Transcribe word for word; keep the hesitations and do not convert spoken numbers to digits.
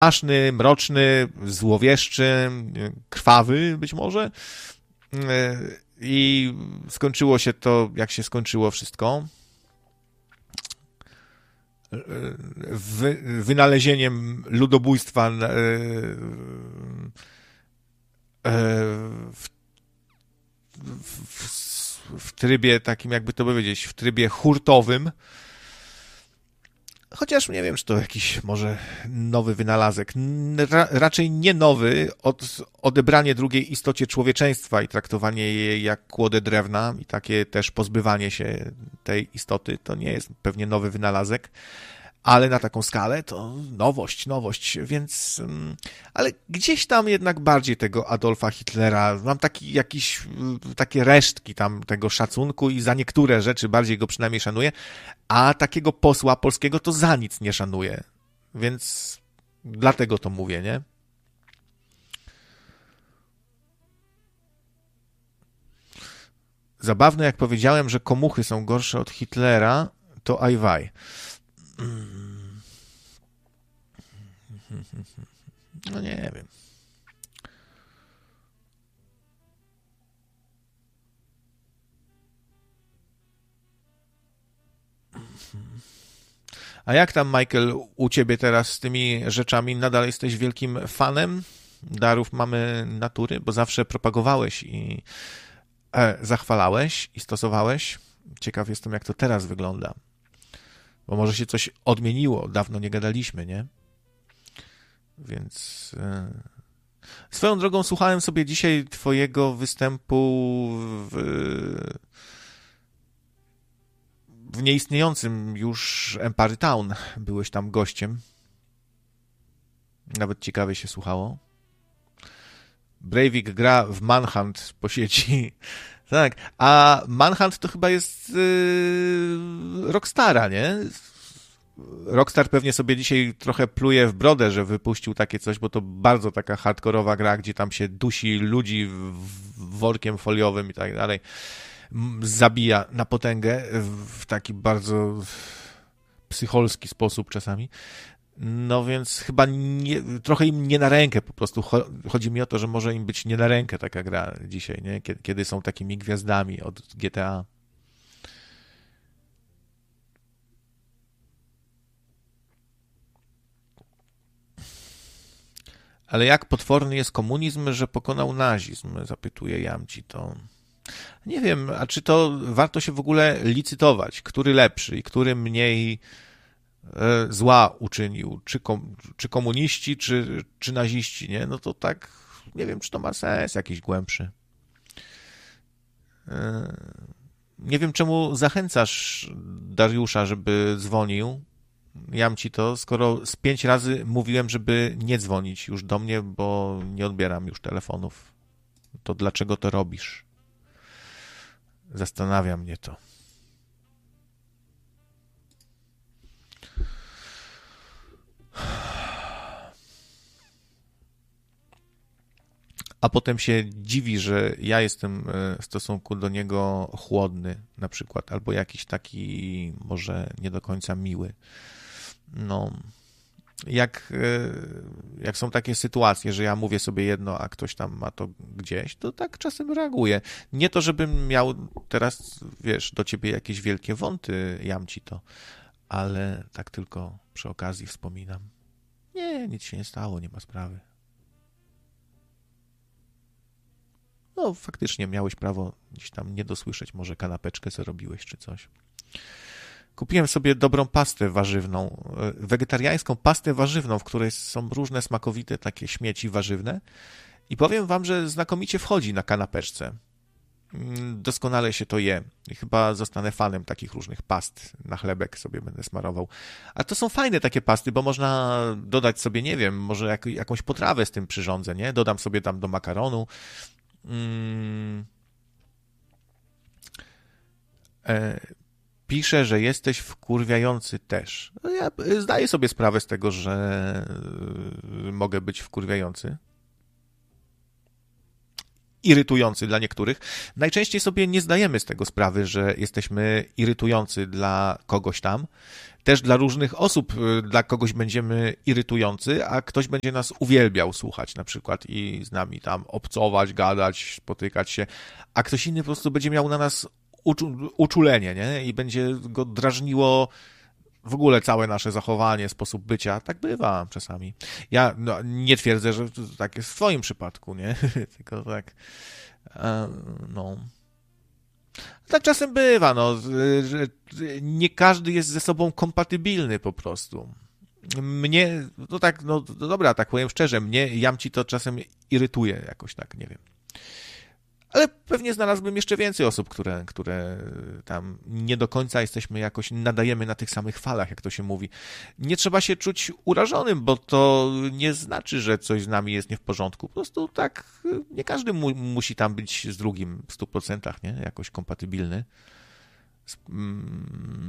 straszny, mroczny, złowieszczy, krwawy być może. I skończyło się to, jak się skończyło wszystko. Wy, wynalezieniem ludobójstwa w, w, w trybie takim, jakby to powiedzieć, w trybie hurtowym. Chociaż nie wiem, czy to jakiś może nowy wynalazek. Ra, raczej nie nowy, od, odebranie drugiej istocie człowieczeństwa i traktowanie jej jak kłodę drewna i takie też pozbywanie się tej istoty, to nie jest pewnie nowy wynalazek, ale na taką skalę to nowość, nowość, więc... Ale gdzieś tam jednak bardziej tego Adolfa Hitlera, mam taki jakiś, takie resztki tam tego szacunku i za niektóre rzeczy bardziej go przynajmniej szanuję, a takiego posła polskiego to za nic nie szanuję, więc dlatego to mówię, nie? Zabawne, jak powiedziałem, że komuchy są gorsze od Hitlera, to ajwaj. No nie wiem. A jak tam, Michael, u ciebie teraz z tymi rzeczami? Nadal jesteś wielkim fanem darów mamy natury? Bo zawsze propagowałeś i e, zachwalałeś i stosowałeś. Ciekaw jestem, jak to teraz wygląda. Bo może się coś odmieniło. Dawno nie gadaliśmy, nie? Więc... E... Swoją drogą słuchałem sobie dzisiaj twojego występu w... w nieistniejącym już Empire Town. Byłeś tam gościem. Nawet ciekawie się słuchało. Breivik gra w Manhunt po sieci. Tak, a Manhunt to chyba jest yy, Rockstara, nie? Rockstar pewnie sobie dzisiaj trochę pluje w brodę, że wypuścił takie coś, bo to bardzo taka hardkorowa gra, gdzie tam się dusi ludzi workiem foliowym i tak dalej. Zabija na potęgę w taki bardzo psycholski sposób czasami. No więc chyba nie, trochę im nie na rękę po prostu. Chodzi mi o to, że może im być nie na rękę taka gra dzisiaj, nie? Kiedy, kiedy są takimi gwiazdami od G T A. Ale jak potworny jest komunizm, że pokonał nazizm? Zapytuje Jamci to. Nie wiem, a czy to warto się w ogóle licytować? Który lepszy i który mniej e, zła uczynił? Czy, kom, czy komuniści, czy, czy naziści, nie? No to tak, nie wiem, czy to ma sens jakiś głębszy. E, nie wiem, czemu zachęcasz Dariusza, żeby dzwonił. Jamci to, skoro z pięć razy mówiłem, żeby nie dzwonić już do mnie, bo nie odbieram już telefonów. To dlaczego to robisz? Zastanawia mnie to. A potem się dziwi, że ja jestem w stosunku do niego chłodny na przykład, albo jakiś taki może nie do końca miły. No, jak, jak są takie sytuacje, że ja mówię sobie jedno, a ktoś tam ma to gdzieś, to tak czasem reaguję. Nie to, żebym miał teraz, wiesz, do ciebie jakieś wielkie wąty, Jamci to, ale tak tylko przy okazji wspominam. Nie, nic się nie stało, nie ma sprawy. No, faktycznie miałeś prawo gdzieś tam nie dosłyszeć, może kanapeczkę co robiłeś, czy coś. Kupiłem sobie dobrą pastę warzywną, wegetariańską pastę warzywną, w której są różne smakowite takie śmieci warzywne i powiem wam, że znakomicie wchodzi na kanapeczce. Doskonale się to je. I chyba zostanę fanem takich różnych past. Na chlebek sobie będę smarował. A to są fajne takie pasty, bo można dodać sobie, nie wiem, może jak, jakąś potrawę z tym przyrządzę, nie? Dodam sobie tam do makaronu. Hmm. E Pisze, że jesteś wkurwiający też. No ja zdaję sobie sprawę z tego, że mogę być wkurwiający. irytujący dla niektórych. Najczęściej sobie nie zdajemy z tego sprawy, że jesteśmy irytujący dla kogoś tam. Też dla różnych osób, dla kogoś będziemy irytujący, a ktoś będzie nas uwielbiał słuchać na przykład i z nami tam obcować, gadać, spotykać się, a ktoś inny po prostu będzie miał na nas uczu- uczulenie, nie? I będzie go drażniło w ogóle całe nasze zachowanie, sposób bycia. Tak bywa czasami. Ja no, nie twierdzę, że tak jest w twoim przypadku, nie? Tylko tak, e, no... Tak czasem bywa, no, że nie każdy jest ze sobą kompatybilny po prostu. Mnie, no tak, no dobra, tak powiem szczerze, mnie Jamci to czasem irytuje jakoś tak, nie wiem. Ale pewnie znalazłbym jeszcze więcej osób, które, które tam nie do końca jesteśmy jakoś, nadajemy na tych samych falach, jak to się mówi. Nie trzeba się czuć urażonym, bo to nie znaczy, że coś z nami jest nie w porządku. Po prostu tak, nie każdy mu, musi tam być z drugim w stu procentach, nie? Jakoś kompatybilny.